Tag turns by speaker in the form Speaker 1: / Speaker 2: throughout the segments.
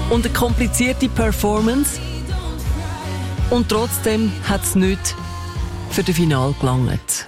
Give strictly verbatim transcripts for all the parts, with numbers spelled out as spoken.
Speaker 1: und eine komplizierte Performance. Und trotzdem hat es nicht für das Finale gelangt.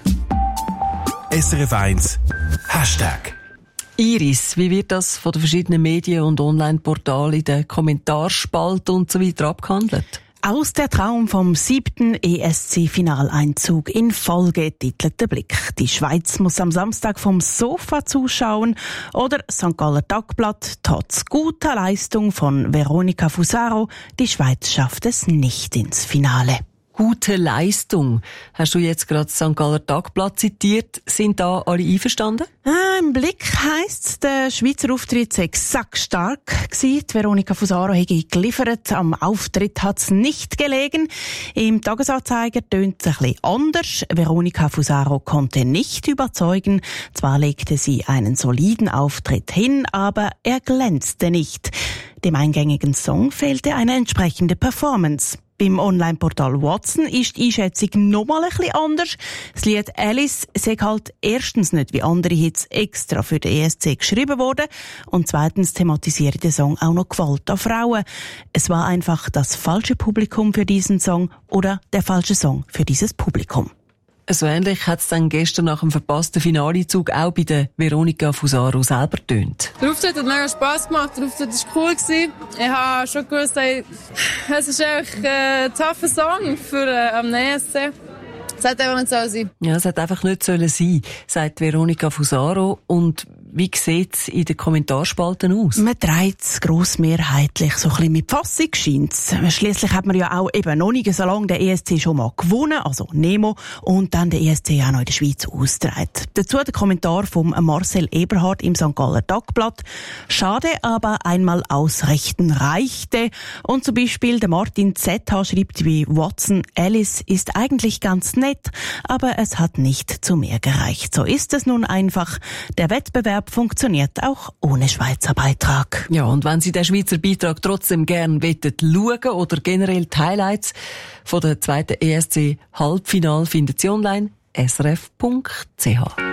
Speaker 2: S R F eins Hashtag
Speaker 1: Iris, wie wird das von den verschiedenen Medien und Online-Portalen in den Kommentarspalten und so weiter abgehandelt?
Speaker 3: Aus der Traum vom siebten E S C-Finaleinzug in Folge titelt der Blick. Die Schweiz muss am Samstag vom Sofa zuschauen oder Sankt Galler Tagblatt, trotz guter Leistung von Veronika Fusaro, die Schweiz schafft es nicht ins Finale.
Speaker 1: Gute Leistung. Hast du jetzt gerade Sankt Galler Tagblatt zitiert? Sind da alle einverstanden?
Speaker 3: Ah, Im Blick heisst's, der Schweizer Auftritt sei sackstark gewesen. Die Veronika Fusaro hätte geliefert. Am Auftritt hat's nicht gelegen. Im Tagesanzeiger tönt es ein bisschen anders. Veronika Fusaro konnte nicht überzeugen. Zwar legte sie einen soliden Auftritt hin, aber er glänzte nicht. Dem eingängigen Song fehlte eine entsprechende Performance. Beim Online-Portal Watson ist die Einschätzung nochmal ein bisschen anders. Das Lied Alice sei halt erstens nicht wie andere Hits extra für den E S C geschrieben worden und zweitens thematisiert der Song auch noch Gewalt an Frauen. Es war einfach das falsche Publikum für diesen Song oder der falsche Song für dieses Publikum.
Speaker 1: So ähnlich hat es dann gestern nach dem verpassten Finalezug auch bei der Veronika Fusaro selber getönt.
Speaker 4: Der Auftritt hat mega Spass gemacht, der Auftritt war cool gewesen. Ich habe schon gewusst, hey, es ist eigentlich ein taffer Song für äh, am E S C. Es hätte einfach nicht so sein.
Speaker 1: Ja, es hätte einfach nicht sollen sein, sagt Veronika Fusaro. Und wie sieht es in den Kommentarspalten aus?
Speaker 3: Man dreht es grossmehrheitlich so ein bisschen mit Fassung, scheint's. Schliesslich hat man ja auch eben noch nicht so lange den E S C schon mal gewonnen, also Nemo, und dann den E S C auch noch in der Schweiz ausgetragen. Dazu der Kommentar von Marcel Eberhard im Sankt Galler Tagblatt. Schade, aber einmal ausrichten reichte. Und zum Beispiel der Martin Z H schreibt wie Watson, Alice ist eigentlich ganz nett, aber es hat nicht zu mehr gereicht. So ist es nun einfach. Der Wettbewerb funktioniert auch ohne Schweizer Beitrag.
Speaker 1: Ja, und wenn Sie den Schweizer Beitrag trotzdem gern wettet schauen oder generell die Highlights von der zweiten E S C Halbfinale finden Sie online s r f punkt c h.